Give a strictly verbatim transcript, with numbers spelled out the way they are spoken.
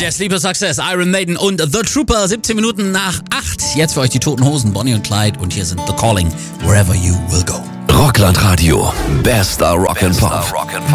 Der Sleeper Success, Iron Maiden und The Trooper, siebzehn Minuten nach acht. Jetzt für euch die Toten Hosen, Bonnie und Clyde. Und hier sind The Calling, Wherever You Will Go. Rockland Radio, bester Rock'n'Pop.